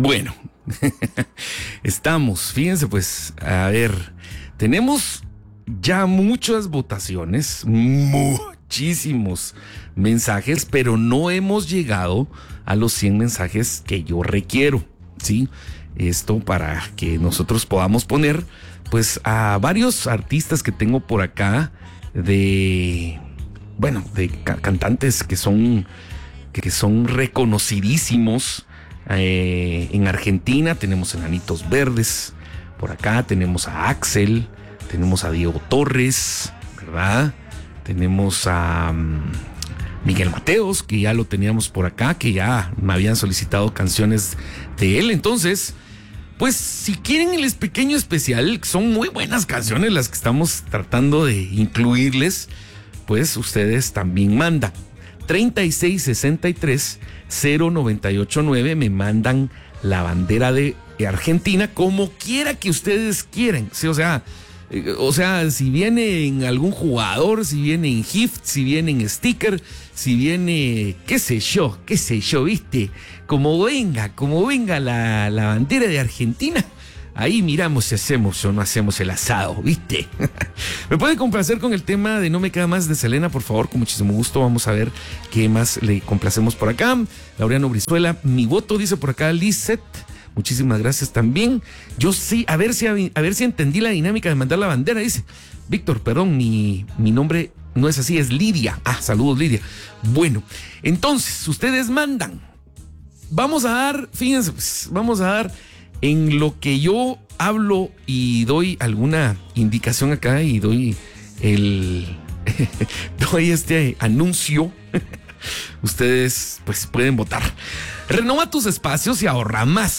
Bueno, fíjense pues, a ver, tenemos ya muchas votaciones, muchísimos mensajes, pero no hemos llegado a los 100 mensajes que yo requiero, ¿sí? Esto para que nosotros podamos poner pues a varios artistas que tengo por acá de cantantes que son reconocidísimos. En Argentina tenemos Enanitos Verdes, por acá tenemos a Axel, tenemos a Diego Torres, ¿verdad? Tenemos a Miguel Mateos, que ya lo teníamos por acá, que ya me habían solicitado canciones de él. Entonces, pues si quieren el pequeño especial, son muy buenas canciones las que estamos tratando de incluirles, pues ustedes también mandan 3663-0989, me mandan la bandera de Argentina como quiera que ustedes quieran, ¿sí? O sea, si viene en algún jugador, si viene en gift, si viene en sticker, si viene, qué sé yo, ¿viste? Como venga la bandera de Argentina, ahí miramos si hacemos o no hacemos el asado, ¿viste? ¿Me puede complacer con el tema de No me queda más de Selena, por favor? Con muchísimo gusto. Vamos a ver qué más le complacemos por acá. Laureano Brizuela, mi voto, dice por acá Lizeth. Muchísimas gracias también. Yo sí, a ver si entendí la dinámica de mandar la bandera. Dice, Víctor, perdón, mi nombre no es así, es Lidia. Saludos, Lidia. Bueno, entonces, ustedes mandan. Vamos a dar, fíjense, pues, en lo que yo hablo y doy alguna indicación acá y doy doy este anuncio. Ustedes pues pueden votar. Renova tus espacios y ahorra más.